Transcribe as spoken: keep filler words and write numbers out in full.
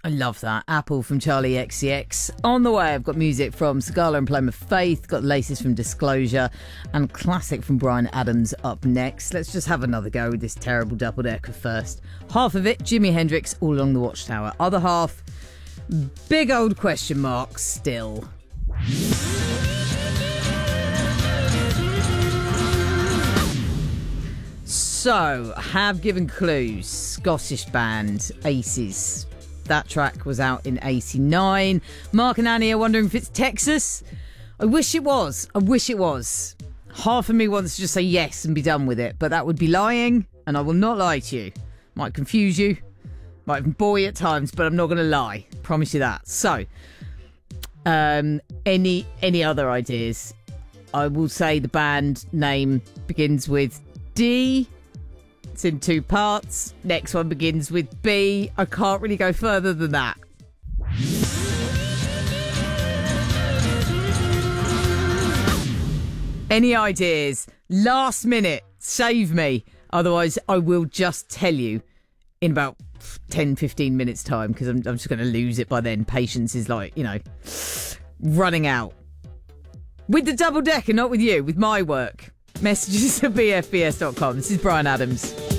I love that. Apple from Charlie X C X. On the way, I've got music from Sigala and Plum of Faith, got the latest from Disclosure, and classic from Bryan Adams up next. Let's just have another go with this terrible double-decker first. Half of it, Jimi Hendrix, All Along the Watchtower. Other half, big old question marks still. So, have given clues. Scottish band, Aces. That track was out in eighty-nine. Mark and Annie are wondering if it's Texas. I wish it was. I wish it was. Half of me wants to just say yes and be done with it, but that would be lying, and I will not lie to you. Might confuse you, might even bore you at times, but I'm not going to lie. Promise you that. So, um, any any other ideas? I will say the band name begins with D. It's in two parts. Next one begins with B. I can't really go further than that. Any ideas? Last minute. Save me. Otherwise, I will just tell you in about ten, fifteen minutes time, because I'm, I'm just going to lose it by then. Patience is like, you know, running out. With the double decker, not with you, with my work. Messages at b f b s dot com. This is Bryan Adams.